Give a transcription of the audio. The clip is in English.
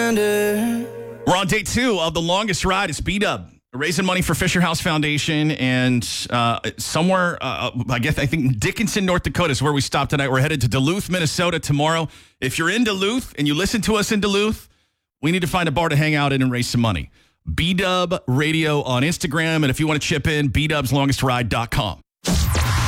reminder. We're on day 2 of the longest ride. It's B-Dub. Raising money for Fisher House Foundation, and somewhere, I think Dickinson, North Dakota is where we stopped tonight. We're headed to Duluth, Minnesota tomorrow. If you're in Duluth and you listen to us in Duluth, we need to find a bar to hang out in and raise some money. B-Dub Radio on Instagram, and if you want to chip in, bdubslongestride.com.